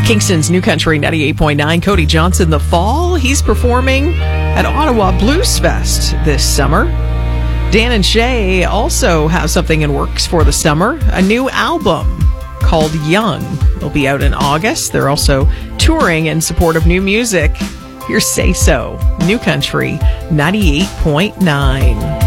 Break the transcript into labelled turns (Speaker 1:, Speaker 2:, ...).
Speaker 1: Kingston's New Country 98.9. Cody Johnson, the fall. He's performing at Ottawa Blues Fest this summer. Dan and Shay also have something in works for the summer. A new album called Young will be out in August. They're also touring in support of new music. Here's Say So, New Country 98.9.